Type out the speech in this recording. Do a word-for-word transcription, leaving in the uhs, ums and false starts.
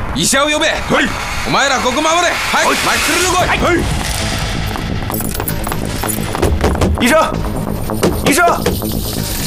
医者を呼べ。はい。お前らここ守れ。はい。マックルの来い。 はい。医者医者